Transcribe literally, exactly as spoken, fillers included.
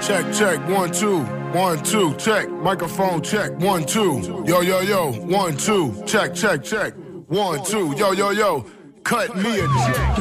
Check, check, one, two, one, two, check. Microphone check, one, two. Yo, yo, yo, one, two, check, check, check. One, two, yo, yo, yo. Cut me a check.